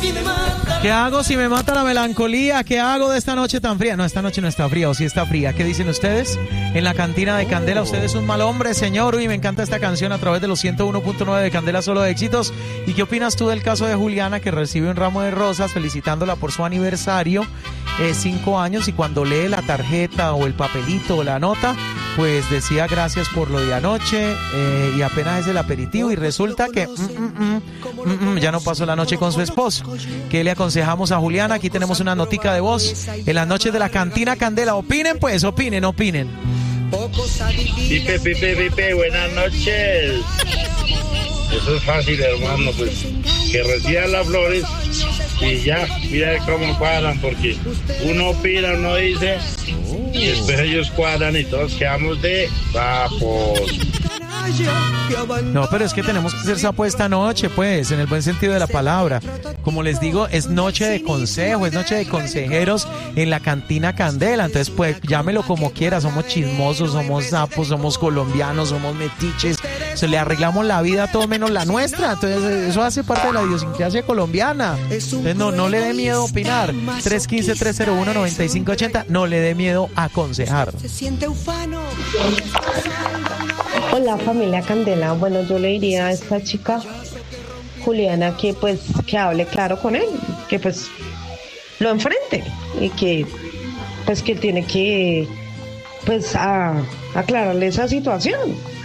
¿Qué hago si me mata la melancolía? ¿Qué hago de esta noche tan fría? No, esta noche no está fría, o sí está fría. ¿Qué dicen ustedes? En la cantina de Candela, usted es un mal hombre, señor. Uy, me encanta esta canción a través de los 101.9 de Candela, solo de éxitos. ¿Y qué opinas tú del caso de Juliana, que recibe un ramo de rosas felicitándola por su aniversario, 5 años, y cuando lee la tarjeta o el papelito o la nota, pues decía gracias por lo de anoche, y apenas es el aperitivo y resulta que ya no pasó la noche con su esposo? ¿Qué le aconsejamos a Juliana? Aquí tenemos una notica de voz en las noches de la cantina Candela. Opinen pues, opinen. Pipe, buenas noches. Eso es fácil, hermano, pues que reciban las flores y ya, mira cómo cuadran, porque uno opina, uno dice, y después ellos cuadran y todos quedamos de vapos. No, pero es que tenemos que hacer sapo esta noche, pues, en el buen sentido de la palabra. Como les digo, es noche de consejo, es noche de consejeros en la cantina Candela. Entonces, pues, llámelo como quiera. Somos chismosos, somos sapos, somos colombianos, somos metiches. Se le arreglamos la vida a todo menos la nuestra. Entonces, eso hace parte de la idiosincrasia colombiana. Entonces, no le dé miedo opinar. 315-301-9580. No le dé miedo aconsejar. Hola familia Candela, bueno, yo le diría a esta chica Juliana que pues que hable claro con él, que pues lo enfrente y que pues que tiene que pues aclararle esa situación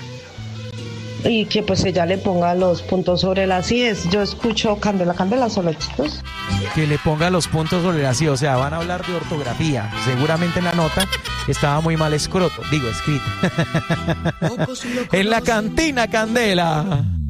y que pues ella le ponga los puntos sobre las IES. Yo escucho Candela, solo éxitos. Que le ponga los puntos sobre las IES, o sea, van a hablar de ortografía, seguramente en la nota estaba muy mal escrita. En la cantina Candela.